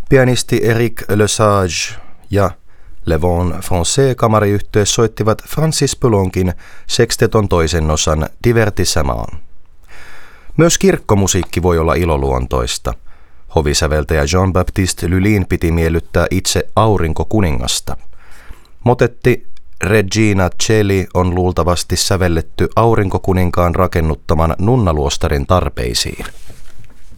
Pianisti Eric Lesage ja Le Vent Français kamariyhtye soittivat Francis Poulencin seksteton toisen osan Divertissement. Myös kirkkomusiikki voi olla iloluontoista. Hovisäveltäjä Jean-Baptiste Lulin piti miellyttää itse aurinkokuningasta. Motetti Regina Coeli on luultavasti sävelletty aurinkokuninkaan rakennuttaman nunnaluostarin tarpeisiin.